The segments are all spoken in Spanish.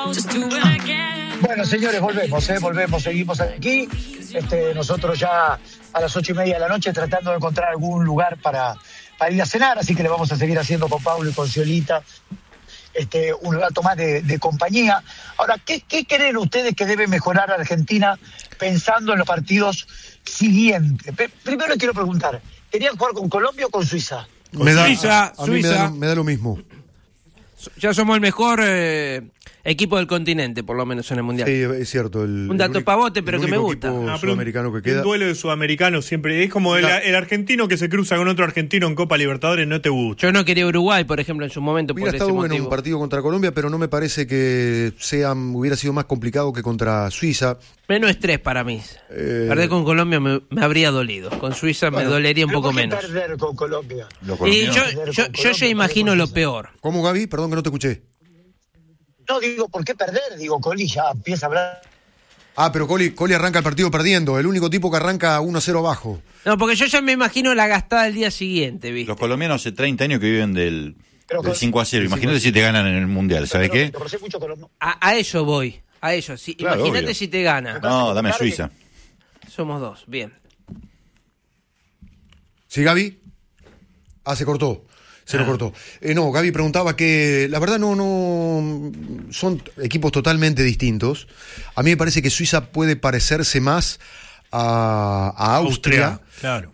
Bueno, señores, volvemos, seguimos aquí. Nosotros ya a las 8:30 de la noche tratando de encontrar algún lugar para ir a cenar, así que le vamos a seguir haciendo con Pablo y con Ciolita un rato más de compañía. Ahora, ¿qué creen ustedes que debe mejorar Argentina pensando en los partidos siguientes? Primero quiero preguntar, ¿querían jugar con Colombia o con Suiza? Suiza. Me da lo mismo. Ya somos el mejor equipo del continente, por lo menos en el Mundial. Sí, es cierto. Un dato pavote, pero que me gusta. Sudamericano que queda. Un duelo de sudamericanos siempre. Es como el argentino que se cruza con otro argentino en Copa Libertadores, no te gusta. Yo no quería Uruguay, por ejemplo, en su momento. Hubiera estado bueno un partido contra Colombia, pero no me parece que hubiera sido más complicado que contra Suiza. Menos estrés para mí. Perder con Colombia me habría dolido. Con Suiza me dolería un poco menos. Perder con Colombia. Y yo ya imagino lo peor. ¿Cómo, Gaby? Perdón que no te escuché. No, digo, ¿por qué perder? Digo, Coli ya empieza a hablar. Pero Coli arranca el partido perdiendo. El único tipo que arranca 1-0 abajo. No, porque yo ya me imagino la gastada el día siguiente, ¿viste? Los colombianos hace 30 años que viven del 5-0. Imagínate si te ganan en el Mundial, ¿sabes qué? A eso voy. A eso, sí. Claro, imagínate obvio. Si te gana. No, dame Suiza. Somos dos, bien. ¿Sí, Gaby? Se cortó. Se lo cortó. No, Gaby preguntaba que la verdad no son equipos totalmente distintos. A mí me parece que Suiza puede parecerse más a Austria. Claro.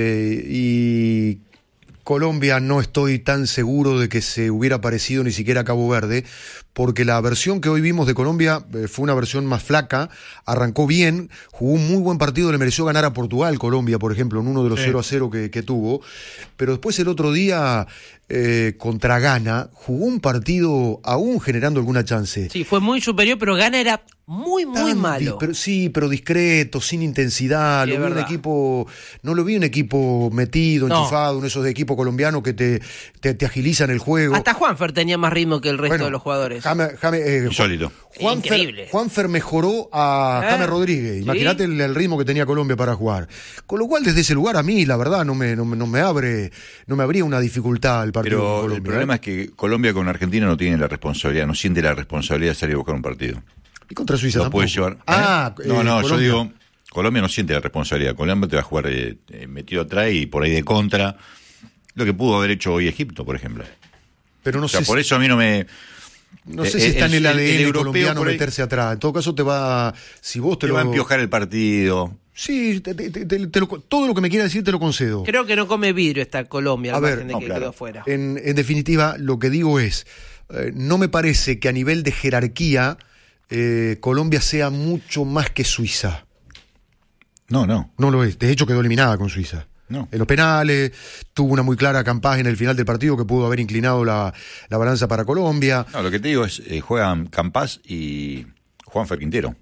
Y Colombia no estoy tan seguro de que se hubiera parecido ni siquiera a Cabo Verde, porque la versión que hoy vimos de Colombia fue una versión más flaca, arrancó bien, jugó un muy buen partido, le mereció ganar a Portugal, Colombia, por ejemplo, en uno de los 0-0 que tuvo, pero después el otro día contra Ghana jugó un partido aún generando alguna chance. Sí, fue muy superior, pero Ghana era muy malo. Pero discreto, sin intensidad. Sí, no lo vi un equipo metido, enchufado, uno de esos de equipo colombiano que te agilizan el juego. Hasta Juanfer tenía más ritmo que el resto de los jugadores. Insólito. Juanfer mejoró a James Rodríguez. Imagínate el ritmo que tenía Colombia para jugar. Con lo cual, desde ese lugar, a mí, la verdad, no me abría una dificultad el partido. Pero Colombia, el problema es que Colombia con Argentina no tiene la responsabilidad, no siente la responsabilidad de salir a buscar un partido. Y contra Suiza lo tampoco. Puede llevar. Yo digo, Colombia no siente la responsabilidad. Colombia te va a jugar metido atrás y por ahí de contra. Lo que pudo haber hecho hoy Egipto, por ejemplo. Pero no sé. Por eso a mí no me. No sé si está en el ADN colombiano meterse atrás. En todo caso, si vos te va a empiojar el partido. Sí, todo lo que me quiera decir te lo concedo. Creo que no come vidrio esta Colombia, quedó afuera. En definitiva, lo que digo es, no me parece que a nivel de jerarquía Colombia sea mucho más que Suiza. No lo es. De hecho, quedó eliminada con Suiza. No. En los penales, tuvo una muy clara Campás en el final del partido que pudo haber inclinado la balanza para Colombia. No, lo que te digo es, juegan Campás y Juanfer Quintero.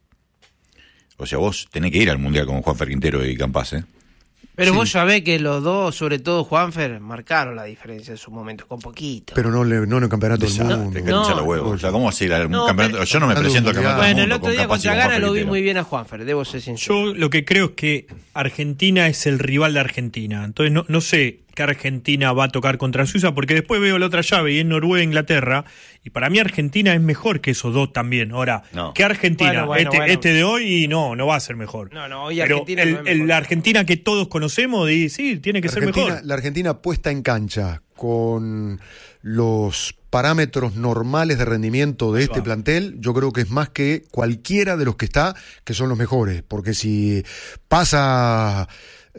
O sea, vos tenés que ir al Mundial con Juanfer Quintero y Campás, Pero vos sabés que los dos, sobre todo Juanfer, marcaron la diferencia en sus momentos, con poquito. Pero no en el campeonato del mundo. O sea, ¿cómo vas a ir al campeonato? Yo no me presento al campeonato del mundo. Bueno, el otro día contra Ghana lo vi muy bien a Juanfer, debo ser sincero. Yo lo que creo es que Argentina es el rival de Argentina. Entonces no sé qué Argentina va a tocar contra Suiza, porque después veo la otra llave y es Noruega e Inglaterra, y para mí Argentina es mejor que esos dos también. Ahora, ¿qué Argentina? Bueno. de hoy no va a ser mejor. Hoy pero Argentina no es mejor. La Argentina que todos conocemos, sí, tiene que ser mejor. La Argentina puesta en cancha con los parámetros normales de rendimiento de este plantel, yo creo que es más que cualquiera de los que que son los mejores, porque si pasa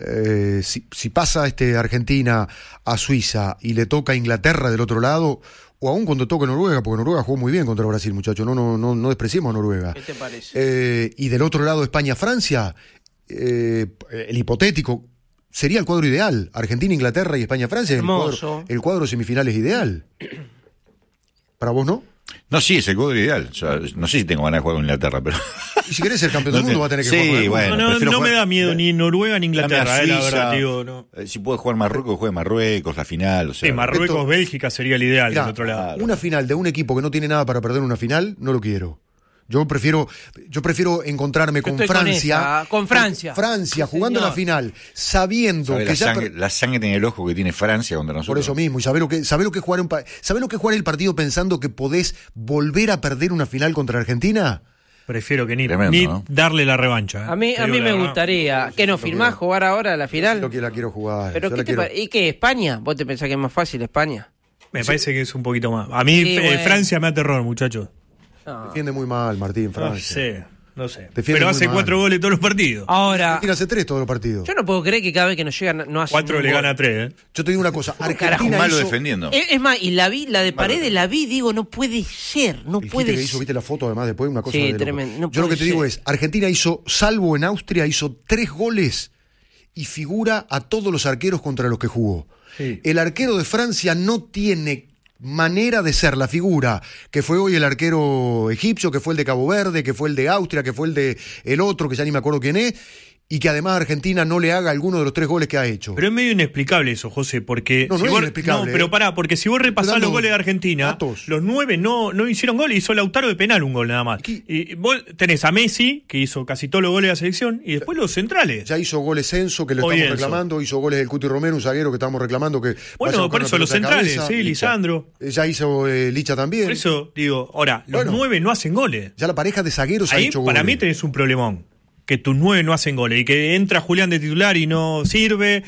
Argentina a Suiza y le toca a Inglaterra del otro lado, o aún cuando toque Noruega, porque Noruega jugó muy bien contra Brasil, muchachos, no despreciemos a Noruega. ¿Qué te parece? Y del otro lado España-Francia, el hipotético sería el cuadro ideal. Argentina, Inglaterra y España-Francia, el cuadro semifinal es ideal. ¿Para vos no? No, sí, es el cuadro ideal. O sea, no sé si tengo ganas de jugar con Inglaterra, pero... Y si querés ser campeón del mundo va a tener que jugar con el mundo. No me da miedo ni Noruega ni Inglaterra, Suiza, la verdad, digo, no. Si puede jugar Marruecos, juegue Marruecos, la final. O sea, Marruecos-Bélgica sería el ideal del otro lado. Una final de un equipo que no tiene nada para perder una final, no lo quiero. Yo prefiero encontrarme con Francia. Con Francia. Francia, jugando la final, sabiendo que la sangre en el ojo que tiene Francia contra nosotros. Por eso mismo, y saber lo que es jugar el partido pensando que podés volver a perder una final contra Argentina. Prefiero que ni ¿no? darle la revancha. A mí me gustaría. ¿Qué nos firmás jugar ahora la final? Lo que la quiero jugar. ¿Pero ¿y qué? ¿España? ¿Vos te pensás que es más fácil España? Me parece que es un poquito más. A mí Francia me da terror, muchachos. No. Defiende muy mal Martín, Francia. No sé. Defiende pero hace 4 goles todos los partidos. Ahora. Argentina hace 3 todos los partidos. Yo no puedo creer que cada vez que nos llegan no hace 4 le gana 3, Yo te digo una cosa. Argentina malo defendiendo. Es más, y la de Paredes la vi, digo, no puede ser. No puede ser. ¿Viste la foto además después? Una cosa sí, tremendo. No yo lo que te digo es, Argentina hizo, salvo en Austria, hizo 3 goles y figura a todos los arqueros contra los que jugó. Sí. El arquero de Francia no tiene manera de ser la figura que fue hoy el arquero egipcio, que fue el de Cabo Verde, que fue el de Austria, que fue el de el otro, que ya ni me acuerdo quién es, y que además Argentina no le haga alguno de los 3 goles que ha hecho. Pero es medio inexplicable eso, José, porque no es inexplicable. No, pero pará, porque si vos repasás los goles de Argentina, los 9 no hicieron gol, hizo Lautaro de penal un gol nada más. Y vos tenés a Messi, que hizo casi todos los goles de la selección, y después los centrales. Ya hizo goles Enzo, que le estamos reclamando, hizo goles el Cuti Romero, un zaguero que estamos reclamando que... Bueno, por eso los centrales, cabeza. Sí, Lisandro. Ya hizo Licha también. Por eso, digo, ahora, los 9 no hacen goles. Ya la pareja de zagueros ha hecho goles. Para mí tenés un problemón. Que tus 9 no hacen goles y que entra Julián de titular y no sirve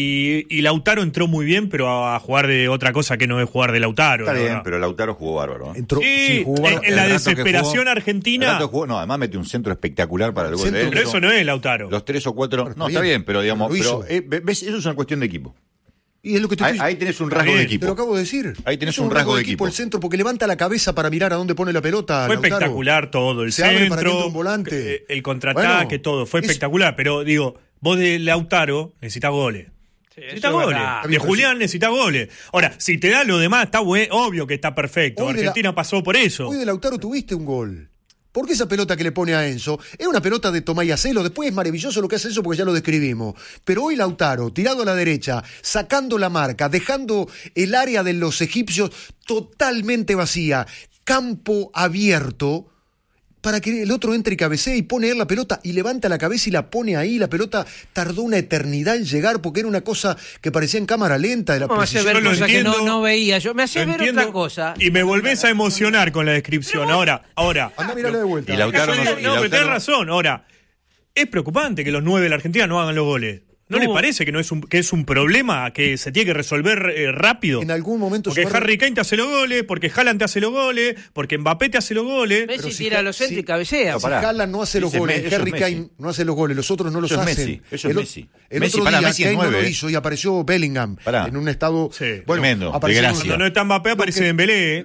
y Lautaro entró muy bien pero a jugar de otra cosa que no es jugar de Lautaro. Está bien, pero Lautaro jugó bárbaro. Jugó bárbaro. En la desesperación argentina. Además metió un centro espectacular para el gol de él. Pero eso no es Lautaro. Los 3 o 4. No, está bien, pero digamos. ¿Ves? Eso es una cuestión de equipo. Y es lo que te ahí tenés un rasgo de equipo. Te lo acabo de decir. Ahí tenés un rasgo de equipo. El centro, porque levanta la cabeza para mirar a dónde pone la pelota. Fue Lautaro. Espectacular todo. El Se abre centro, para que entre un volante. El contraataque, todo. Fue espectacular. Pero digo, vos de Lautaro necesitas goles. Necesitas goles. De Julián necesitas goles. Ahora, si te da lo demás, está obvio que está perfecto. Argentina pasó por eso. Hoy de Lautaro tuviste un gol. Porque esa pelota que le pone a Enzo es una pelota de Tomás y Acelo. Después es maravilloso lo que hace Enzo porque ya lo describimos. Pero hoy Lautaro, tirado a la derecha, sacando la marca, dejando el área de los egipcios totalmente vacía, campo abierto, para que el otro entre y cabecee y pone la pelota y levanta la cabeza y la pone ahí. La pelota tardó una eternidad en llegar porque era una cosa que parecía en cámara lenta. De la me hace ver cosas que no veía. Yo me hace ver otra cosa. Y me volvés a emocionar con la descripción. Ahora. Anda a mirarla de vuelta. Y Lautaro pero tenés razón. Ahora, es preocupante que los 9 de la Argentina no hagan los goles. ¿No les parece que es un problema que se tiene que resolver rápido? En algún momento... Porque Harry Kane te hace los goles, porque Haaland te hace los goles, porque Mbappé te hace los goles. Messi tira los centros y cabecea. Si Haaland no hace los goles, Harry Kane no hace los goles, los otros no los hacen. Eso es Messi. El otro día Kane no lo hizo y apareció Bellingham en un estado... Tremendo, de gracia. Cuando no está Mbappé aparece Dembélé.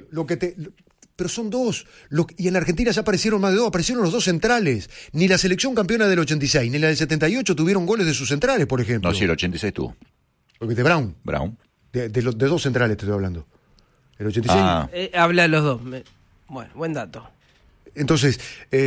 Pero son 2. Y en Argentina ya aparecieron más de 2. Aparecieron los 2 centrales. Ni la selección campeona del 86 ni la del 78 tuvieron goles de sus centrales, por ejemplo. No, sí, el 86 tuvo. Porque de Brown. De 2 centrales te estoy hablando. El 86. Habla de los 2. Bueno, buen dato. Entonces,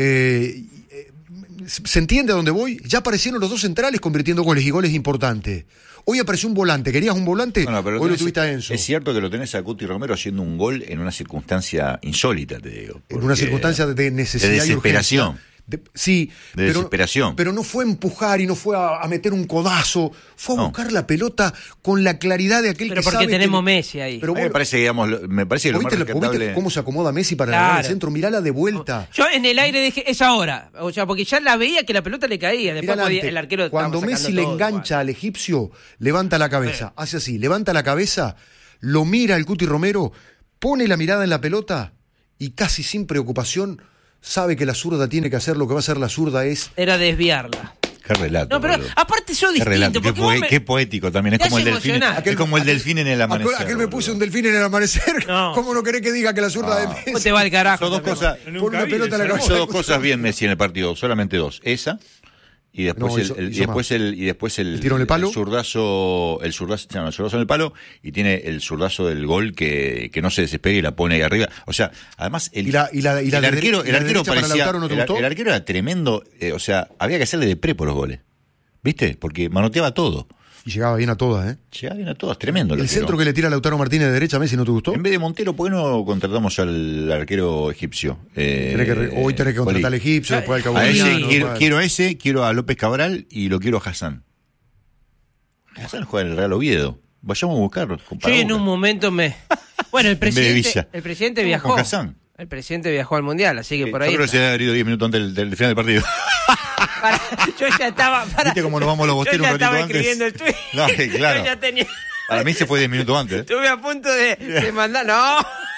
¿se entiende a dónde voy? Ya aparecieron los 2 centrales convirtiendo goles y goles importantes. Hoy apareció un volante. ¿Querías un volante? Hoy lo tuviste a Enzo. Es cierto que lo tenés a Cuti Romero haciendo un gol en una circunstancia insólita, te digo. En una circunstancia de necesidad de desesperación. Y urgencia. Sí, desesperación. Pero no fue a empujar y no fue a meter un codazo. Fue a buscar la pelota con la claridad de aquel que sabe. Pero porque tenemos Messi ahí. Pero me parece, digamos, lo más rescatable... ¿Viste cómo se acomoda Messi para ganar el centro? Mirala de vuelta. Yo en el aire dije, es ahora. O sea, porque ya la veía que la pelota le caía. Después el arquero... Cuando Messi le engancha al egipcio, levanta la cabeza. Hace así, levanta la cabeza, lo mira el Cuti Romero, pone la mirada en la pelota y casi sin preocupación... sabe que la zurda tiene que hacer lo que va a hacer la zurda Era desviarla. Qué relato. No, pero aparte yo distinto. Qué poético también. Es como el delfín. Es como el delfín en el amanecer. Aquel me puso un delfín en el amanecer. No. ¿Cómo no querés que diga que la zurda de Messi? ¿Cómo te va el carajo? Son 2 cosas. Pon una pelota en la cabeza. Hizo 2 cosas bien Messi en el partido. Solamente 2. Esa. Y después el tiro en el palo. El zurdazo en el palo y tiene el zurdazo del gol que no se desespera y la pone ahí arriba. O sea, además el arquero parecía el arquero era tremendo, o sea, había que hacerle de pre por los goles. ¿Viste? Porque manoteaba todo. Y llegaba bien a todas, Llegaba bien a todas, tremendo. El centro que le tira Lautaro Martínez de derecha a Messi, ¿no te gustó? En vez de Montero, ¿por qué no contratamos al arquero egipcio? Hoy tenés que contratar al egipcio, después al ese, quiero a López Cabral y lo quiero a Hassan. Hassan juega en el Real Oviedo. Vayamos a buscarlo. Yo en un momento Bueno, el presidente viajó. Con Hassan. El presidente viajó al Mundial, así que por ahí. Yo creo que se había herido 10 minutos antes del final del partido. Yo ya estaba. ¿Viste cómo nos vamos los bosteros un ratito antes? Yo ya estaba escribiendo el tweet. No, claro. Yo ya tenía. Para mí se fue 10 minutos antes. Estuve a punto de mandar. ¡No!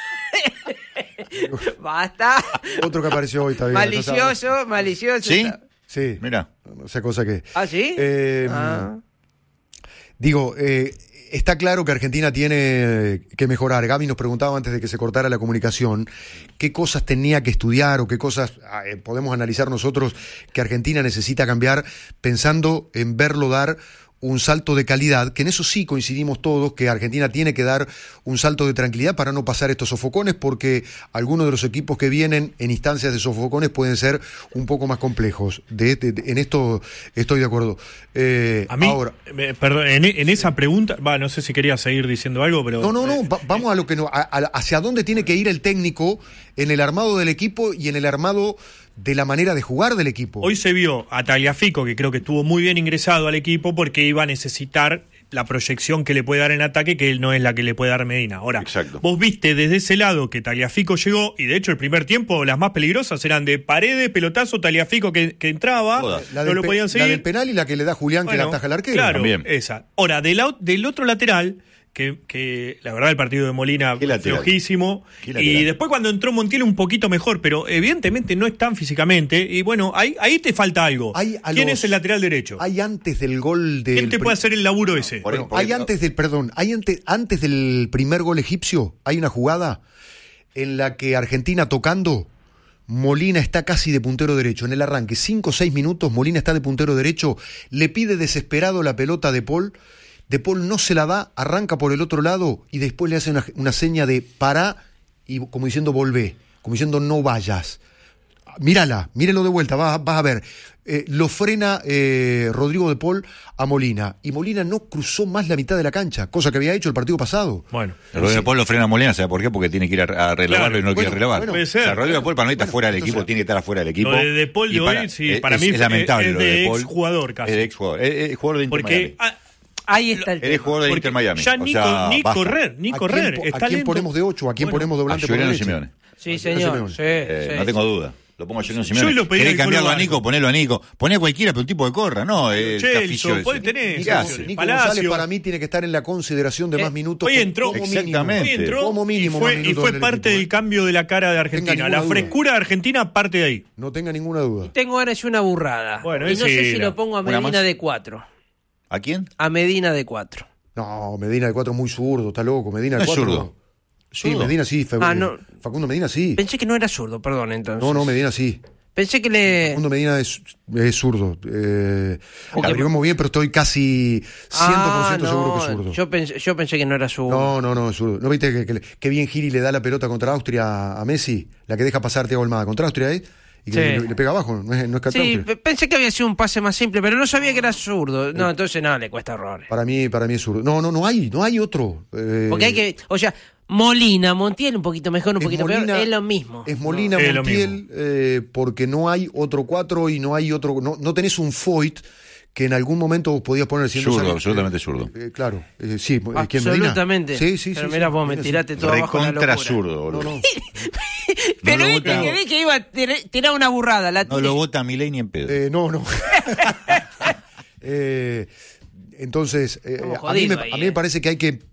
¡Basta! Otro que apareció hoy también. Malicioso. ¿Sí? Sí. Mira. No sé cosa que. ¿Ah, sí? Digo, está claro que Argentina tiene que mejorar. Gaby nos preguntaba antes de que se cortara la comunicación qué cosas tenía que estudiar o qué cosas podemos analizar nosotros que Argentina necesita cambiar, pensando en verlo dar un salto de calidad, que en eso sí coincidimos todos, que Argentina tiene que dar un salto de tranquilidad para no pasar estos sofocones, porque algunos de los equipos que vienen en instancias de sofocones pueden ser un poco más complejos. En esto estoy de acuerdo. A mí, ahora, perdón, en esa pregunta, no sé si quería seguir diciendo algo, pero... No, vamos a lo que hacia dónde tiene que ir el técnico en el armado del equipo y en el armado de la manera de jugar del equipo. Hoy se vio a Tagliafico, que creo que estuvo muy bien ingresado al equipo, porque iba a necesitar la proyección que le puede dar en ataque, que él no es la que le puede dar Medina. Ahora, exacto. Vos viste desde ese lado que Tagliafico llegó, y de hecho el primer tiempo las más peligrosas eran de Paredes, pelotazo, Tagliafico que entraba, no lo podían seguir. La del penal y la que le da Julián, que la ataja el arquero. Claro, también. Esa. Ahora, del otro lateral... Que la verdad el partido de Molina flojísimo, y después cuando entró Montiel un poquito mejor, pero evidentemente no es tan físicamente, y bueno, ahí te falta algo. ¿Quién es el lateral derecho? Hay antes del gol de... ¿Quién te puede hacer el laburo ese? Antes del primer gol egipcio, hay una jugada en la que Argentina tocando, Molina está casi de puntero derecho. En el arranque, 5 o 6 minutos, Molina está de puntero derecho, le pide desesperado la pelota a De Paul. De Paul no se la da, arranca por el otro lado y después le hace una seña de pará y como diciendo volvé, como diciendo no vayas. Mírelo de vuelta, vas a ver. Lo frena Rodrigo De Paul a Molina y Molina no cruzó más la mitad de la cancha, cosa que había hecho el partido pasado. Bueno, Rodrigo De Paul lo frena a Molina, ¿sabe por qué? Porque tiene que ir a relevarlo y no quiere relevar. Puede ser. Rodrigo De Paul para no estar fuera del equipo, tiene que estar afuera del equipo. Lo de Paul de hoy, para mí es lamentable. Es de exjugador casi. Es de exjugador. Es jugador de Inter Miami. Ahí está el tema. Eres jugador de Inter Miami. Ya ni correr. ¿A quién ponemos de 8? ¿A quién ponemos de volante? A Juliano Simeone. Sí, señor. Sí. No tengo duda. Lo pongo a Juliano Simeone. Yo lo pedí. ¿Querés cambiarlo a Nico? Ponelo a Nico. Poné a cualquiera, pero un tipo de corra, ¿no? Chelso, puede tener. Nico González para mí tiene que estar en la consideración de más minutos. Hoy entró. Exactamente. Como mínimo. Y fue parte del cambio de la cara de Argentina. La frescura de Argentina parte de ahí. No tenga ninguna duda. Tengo ahora una burrada. Bueno, y no sé si lo pongo a Medina de 4. ¿A quién? A Medina de 4. No, Medina de 4 muy zurdo, está loco. Medina de 4. ¿Es zurdo? Sí, Medina sí. Facundo Medina sí. Pensé que no era zurdo, perdón, entonces. No, Medina sí. Pensé que Facundo Medina es zurdo. Averiguamos bien, pero estoy casi 100% seguro que es zurdo. Yo pensé que no era zurdo. No, es zurdo. ¿No viste que bien Giri le da la pelota contra Austria a Messi? La que deja pasar Thiago Almada contra Austria, y que le pega abajo, no es sí, pensé que había sido un pase más simple, pero no sabía que era zurdo. No, entonces nada, le cuesta errores. Para mí es zurdo. No hay otro. Porque hay que, o sea, Molina, Montiel un poquito mejor, un poquito peor, es lo mismo. Es Molina, Montiel, porque no hay otro 4 y no hay otro, no tenés un Foyt que en algún momento vos podías poner siendo zurdo, absolutamente zurdo. Claro, sí. Absolutamente. Sí. Pero mira, vos me tiraste todo abajo la locura. Zurdo, boludo. No. Pero viste que vi que iba a tirar una burrada. No lo vota Milei ni en pedo. No. Entonces, a mí me parece que hay que...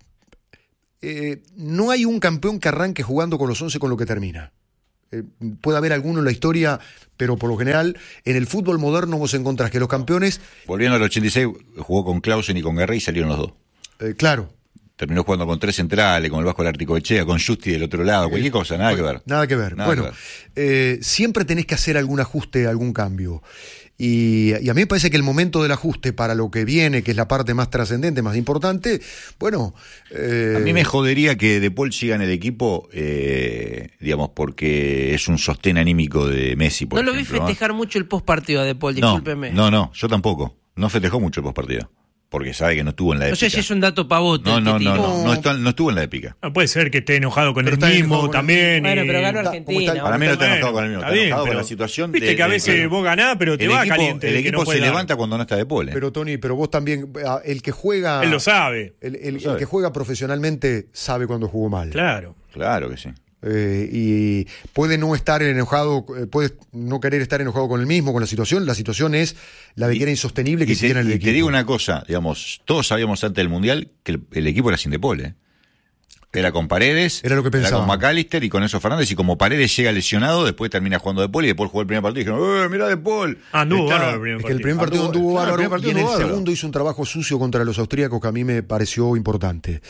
no hay un campeón que arranque jugando con los 11 con lo que termina. Puede haber alguno en la historia, pero por lo general en el fútbol moderno vos encontrás que los campeones... Volviendo al 86, jugó con Clausen y con Guerrero y salieron los dos. Claro. Terminó jugando con 3 centrales, con el Vasco Larticoechea, con Justi del otro lado, cualquier cosa, nada que ver. Nada que ver. Siempre tenés que hacer algún ajuste, algún cambio. Y a mí me parece que el momento del ajuste para lo que viene, que es la parte más trascendente, más importante, bueno... A mí me jodería que De Paul siga en el equipo, digamos, porque es un sostén anímico de Messi, por ejemplo. No lo vi festejar mucho el postpartido a De Paul, discúlpeme. No, yo tampoco. No festejó mucho el postpartido. porque sabe que no estuvo en la épica. No sé si es un dato pavote. No estuvo en la épica. Puede ser que esté enojado con el mismo también. Bueno, pero ganó Argentina. Para mí no está enojado con el mismo, está enojado con la situación. Viste que a veces vos ganás, pero te va caliente. El equipo se levanta cuando no está De Paul. Pero Tony, vos también, el que juega... Él lo sabe. El que juega profesionalmente sabe cuando jugó mal. Claro que sí. Y puede no estar enojado, puede no querer estar enojado con el mismo, con la situación. La situación es la de que era insostenible que siguiera en el equipo. Te digo una cosa, digamos, todos sabíamos antes del Mundial que el equipo era sin De Paul, Era con Paredes, era lo que pensaba. Era con McAllister y con Enzo Fernández, y como Paredes llega lesionado, después termina jugando De Paul y De Paul jugó el primer partido y dijeron, mirá De Paul. Anduvo bárbaro el primer partido. Es que el primer partido anduvo bárbaro y en el segundo hizo un trabajo sucio contra los austríacos que a mí me pareció importante.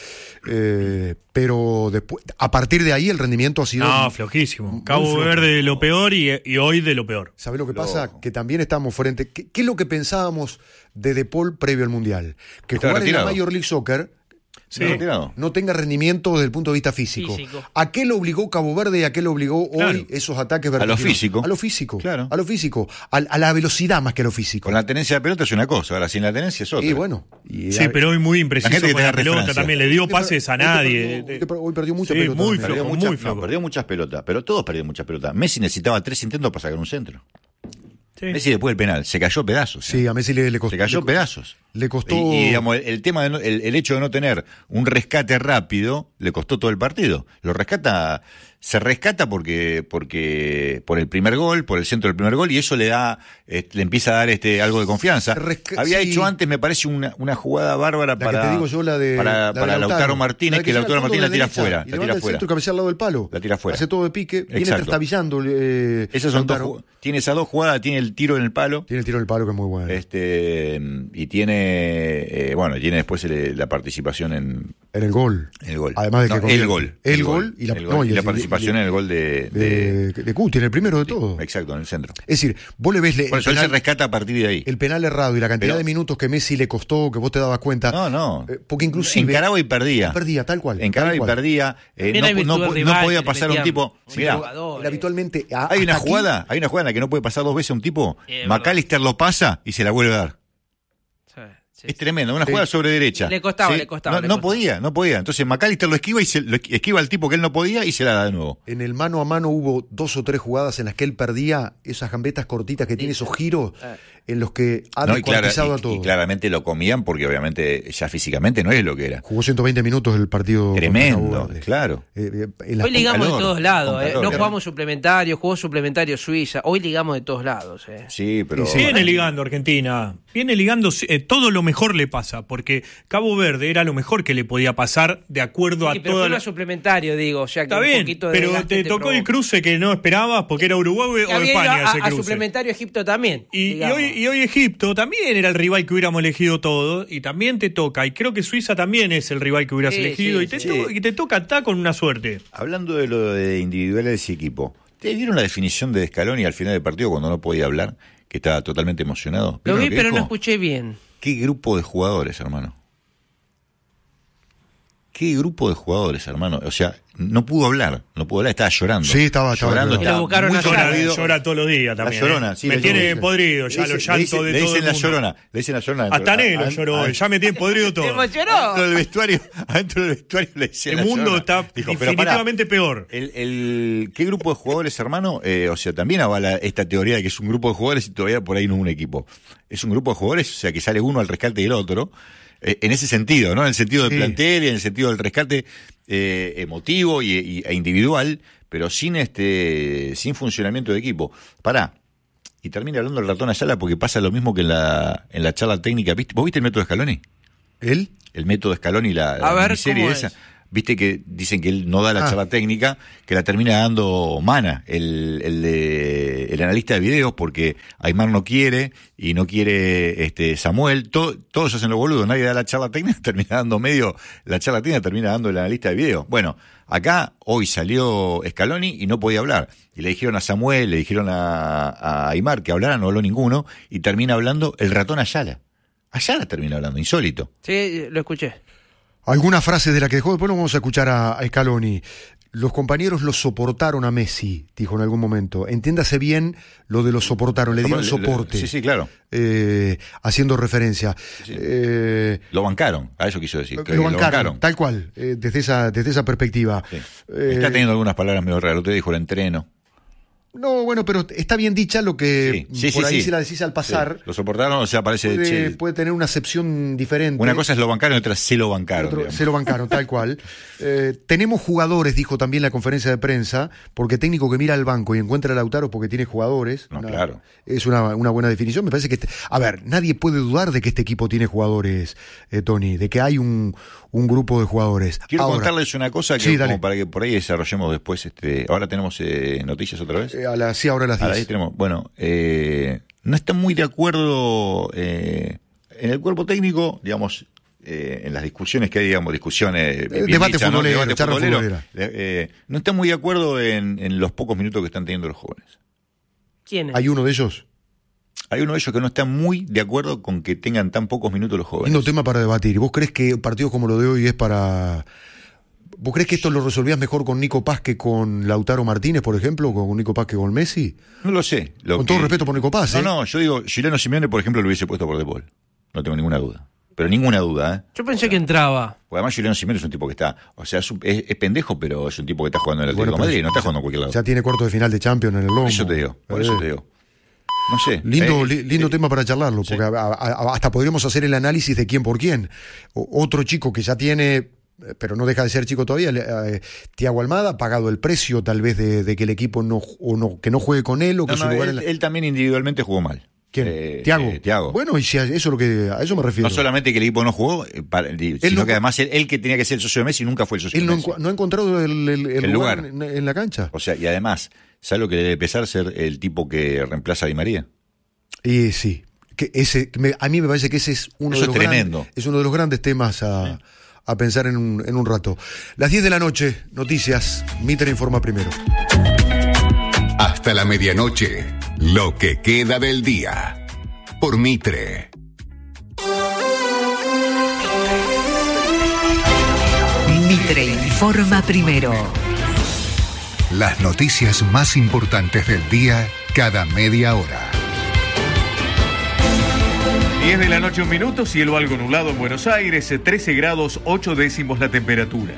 Pero después, a partir de ahí el rendimiento ha sido... No, flojísimo. Cabo Verde de lo peor y hoy de lo peor. ¿Sabés lo que pasa? Que también estamos frente... ¿Qué es lo que pensábamos de De Paul previo al Mundial? Que jugar en la Major League Soccer... Sí. No tenga rendimiento desde el punto de vista físico. ¿A qué lo obligó Cabo Verde y a qué lo obligó hoy esos ataques verticales? A lo físico. Claro. A lo físico. A la velocidad más que a lo físico. Con la tenencia de pelota es una cosa, ahora sin la tenencia es otra. Y bueno. Pero hoy muy impreciso con la pelota también. Le dio pases a nadie. Hoy perdió mucha pelota. Muy flojo. Perdió muchas pelotas. Pero todos perdieron muchas pelotas. Messi necesitaba 3 intentos para sacar un centro. Sí. Messi después del penal se cayó pedazos. Sí, a Messi le costó. Se cayó pedazos. Le costó. Y digamos, el tema el hecho de no tener un rescate rápido le costó todo el partido. Se rescata porque por el primer gol, por el centro del primer gol, y eso le empieza a dar algo de confianza. Había hecho antes, me parece, una jugada bárbara para Lautaro Martínez, que Lautaro Martínez la tira afuera. La tira afuera. El cabecea al lado del palo. La tira afuera. Hace todo de pique, viene trastabillando. Esas son tiene esas dos jugadas, tiene el tiro en el palo. Tiene el tiro en el palo que es muy bueno. Y tiene después la participación en el gol. Además de que el gol y la participación en el gol de Cuti, en el primero de todo. Exacto, en el centro. Es decir, vos le ves él se rescata a partir de ahí. El penal errado y la cantidad de minutos que Messi le costó, que vos te dabas cuenta. No. Porque inclusive encaraba y perdía. Tal cual. Encaraba y perdía. No podía pasar un tipo. Mirá, habitualmente hay una jugada en la que no puede pasar 2 veces un tipo. McAllister lo pasa y se la vuelve a dar. Es tremendo, una jugada sobre derecha. Le costaba. No podía. Entonces McAllister lo esquiva y esquiva al tipo que él no podía y se la da de nuevo. En el mano a mano hubo 2 o 3 jugadas en las que él perdía esas gambetas cortitas que tiene esos giros en los que ha descuartizado a todo. Y claramente lo comían porque obviamente ya físicamente no es lo que era. Jugó 120 minutos el partido. Tremendo, claro. Hoy ligamos de todos lados. No jugamos suplementario, jugó suplementario Suiza. Hoy ligamos de todos lados. Sí, pero... Viene ligando Argentina. Viene ligando todo lo mejor le pasa, porque Cabo Verde era lo mejor que le podía pasar de acuerdo a todo. Pero suplementario, digo. Ya que está bien, pero te tocó el cruce que no esperabas porque era Uruguay o España ese cruce. A suplementario Egipto también. Y hoy Egipto también era el rival que hubiéramos elegido todos, y también te toca, y creo que Suiza también es el rival que hubieras elegido, y te toca estar con una suerte. Hablando de lo de individuales y equipo, ¿te vieron la definición de Scaloni al final del partido cuando no podía hablar? Que estaba totalmente emocionado. Lo vi, pero no escuché bien. ¿Qué grupo de jugadores, hermano? ¿Qué grupo de jugadores, hermano? O sea, no pudo hablar, estaba llorando. Sí, estaba llorando. Estaba muy conmovido. Llora todos los días también. La Llorona, sí. Me tiene podrido ya los llantos de todo el mundo. Le dicen la Llorona. Hasta Nelo lloró, ya me tiene podrido todo. Adentro del vestuario le dicen la Llorona. El mundo está definitivamente peor. ¿Qué grupo de jugadores, hermano? O sea, también avala esta teoría de que es un grupo de jugadores y todavía por ahí no es un equipo. Es un grupo de jugadores, o sea, que sale uno al rescate del otro. En ese sentido, ¿no? En el sentido del plantel y en el sentido del rescate emotivo e individual, pero sin funcionamiento de equipo. Y termina hablando el ratón Ayala porque pasa lo mismo que en la charla técnica. ¿Vos viste el método de Scaloni? ¿Él? El método de Scaloni, la miniserie esa. Viste que dicen que él no da la charla técnica, que la termina dando Mana, el analista de videos, porque Aymar no quiere y no quiere Samuel, todos hacen lo boludo, nadie da la charla técnica, termina dando la charla técnica termina dando el analista de videos. Bueno, acá hoy salió Scaloni y no podía hablar, y le dijeron a Samuel, le dijeron a Aymar que hablara, no habló ninguno, y termina hablando el ratón Ayala. Ayala termina hablando, insólito. Sí, lo escuché. Algunas frases de la que dejó, después nos vamos a escuchar a Scaloni. los compañeros lo soportaron a Messi, dijo en algún momento. Entiéndase bien lo de lo soportaron, le dieron soporte. Sí, claro. Haciendo referencia. Sí. Lo bancaron, a eso quiso decir. Lo bancaron, tal cual, desde esa perspectiva. Sí. Está teniendo algunas palabras medio raras. Usted dijo el entreno. No, bueno, pero está bien dicha lo que por ahí se la decís al pasar. Sí. Lo soportaron, o sea, parece... Puede tener una acepción diferente. Una cosa es lo bancaron y otra se lo bancaron. Se lo bancaron, tal cual. Tenemos jugadores, dijo también la conferencia de prensa, porque técnico que mira al banco y encuentra a Lautaro porque tiene jugadores. No, claro. Es una buena definición. Me parece que... A ver, nadie puede dudar de que este equipo tiene jugadores, Tony, de que hay un grupo de jugadores. Quiero contarles una cosa que como para que por ahí desarrollemos después. Ahora tenemos noticias otra vez. Ahora a las 10. A las 10 tenemos. Bueno, no están muy de acuerdo en el cuerpo técnico, digamos, en las discusiones que hay, digamos, debate futbolero, no están muy de acuerdo en los pocos minutos que están teniendo los jóvenes. ¿Quiénes? ¿Hay uno de ellos? Hay uno de ellos que no está muy de acuerdo con que tengan tan pocos minutos los jóvenes. Lindo tema para debatir. ¿Vos crees que partidos como lo de hoy es para... ¿Vos crees que esto lo resolvías mejor con Nico Paz que con Lautaro Martínez, por ejemplo, o con Nico Paz que con Messi? No lo sé. Con todo respeto por Nico Paz, No, yo digo, Juliano Simeone, por ejemplo, lo hubiese puesto por De Paul. No tengo ninguna duda. Pero ninguna duda, Yo pensé que entraba. Porque además Juliano Simeone es un tipo que está... O sea, es pendejo, pero es un tipo que está jugando en el Atlético de Madrid, no está jugando en cualquier lado. Ya tiene cuarto de final de Champions en el lomo. Eso te digo, por eso te digo. No sé. Lindo tema para charlarlo, porque hasta podríamos hacer el análisis de quién por quién. Otro chico que ya tiene, pero no deja de ser chico todavía, Thiago Almada, ha pagado el precio tal vez de que el equipo que no juegue con él o que su lugar él también individualmente jugó mal. ¿Quién? Thiago. Bueno, y si a eso me refiero. No solamente que el equipo no jugó, sino que además él que tenía que ser el socio de Messi nunca fue el socio de Messi. No ha encontrado el lugar en la cancha. O sea, y además, ¿sabes lo que le debe pesar ser el tipo que reemplaza a Di María? Y sí, a mí me parece que ese es uno de los grandes temas a pensar en un rato. Las 10 de la noche, noticias, Mitre informa primero. Hasta la medianoche, lo que queda del día. Por Mitre. Mitre informa primero. Las noticias más importantes del día cada media hora. 10 de la noche, 1 minuto, cielo algo nublado en Buenos Aires, 13 grados 8 décimos la temperatura.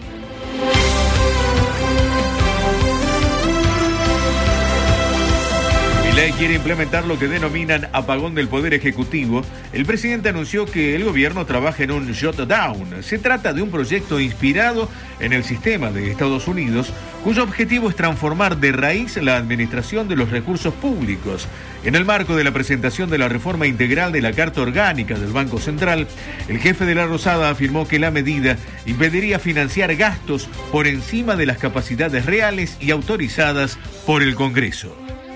Milei quiere implementar lo que denominan apagón del Poder Ejecutivo. El presidente anunció que el gobierno trabaja en un shutdown. Se trata de un proyecto inspirado en el sistema de Estados Unidos, cuyo objetivo es transformar de raíz la administración de los recursos públicos. En el marco de la presentación de la reforma integral de la Carta Orgánica del Banco Central, el jefe de la Rosada afirmó que la medida impediría financiar gastos por encima de las capacidades reales y autorizadas por el Congreso.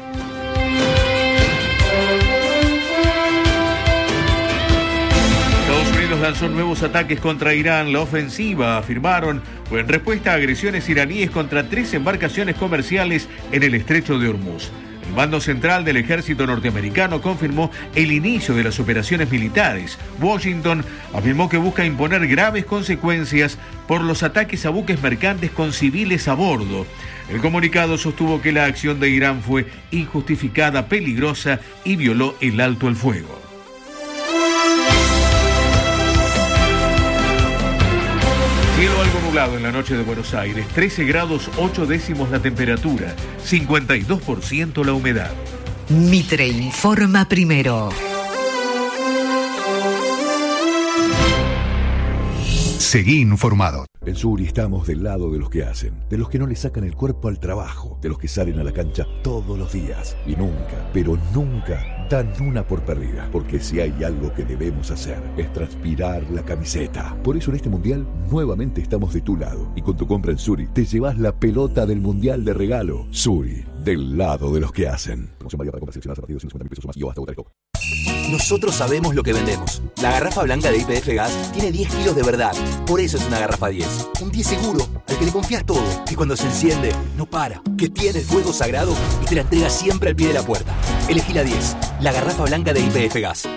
Lanzó nuevos ataques contra Irán. La ofensiva, afirmaron, fue en respuesta a agresiones iraníes contra 3 embarcaciones comerciales en el estrecho de Hormuz. El mando central del ejército norteamericano confirmó el inicio de las operaciones militares. Washington afirmó que busca imponer graves consecuencias por los ataques a buques mercantes con civiles a bordo. El comunicado sostuvo que la acción de Irán fue injustificada, peligrosa y violó el alto el fuego. Cielo algo nublado en la noche de Buenos Aires, 13 grados 8 décimos la temperatura, 52% la humedad. Mitre informa primero. Seguí informado. En Suri estamos del lado de los que hacen, de los que no le sacan el cuerpo al trabajo, de los que salen a la cancha todos los días y nunca, pero nunca dan una por perdida, porque si hay algo que debemos hacer es transpirar la camiseta. Por eso en este mundial nuevamente estamos de tu lado y con tu compra en Suri te llevas la pelota del mundial de regalo. Suri, del lado de los que hacen. Promoción válida para compras seleccionadas a partir de 150.000 pesos o más y o hasta otra. Nosotros sabemos lo que vendemos. La garrafa blanca de YPF Gas tiene 10 kilos de verdad. Por eso es una garrafa 10. Un 10 seguro, al que le confías todo. Que cuando se enciende, no para. Que tiene el fuego sagrado y te la entrega siempre al pie de la puerta. Elegí la 10, la garrafa blanca de YPF Gas.